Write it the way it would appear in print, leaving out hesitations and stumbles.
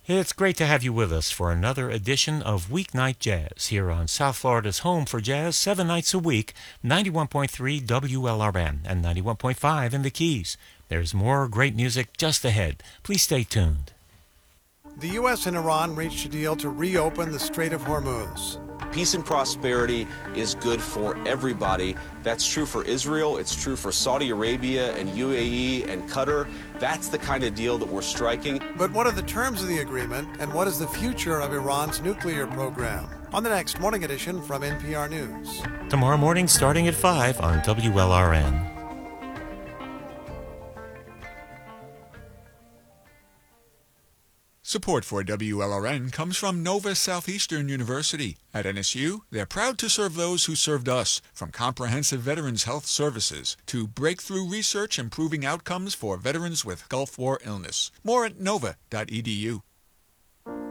It's great to have you with us for another edition of Weeknight Jazz here on South Florida's home for jazz 7 nights a week, 91.3 WLRN and 91.5 in the Keys. There's more great music just ahead. Please stay tuned. The U.S. and Iran reached a deal to reopen the Strait of Hormuz. Peace and prosperity is good for everybody. That's true for Israel, it's true for Saudi Arabia and UAE and Qatar. That's the kind of deal that we're striking. But what are the terms of the agreement, and what is the future of Iran's nuclear program? On the next morning edition from NPR News. Tomorrow morning starting at 5 on WLRN. Support for WLRN comes from Nova Southeastern University. At NSU, they're proud to serve those who served us, from comprehensive veterans health services to breakthrough research improving outcomes for veterans with Gulf War illness. More at nova.edu.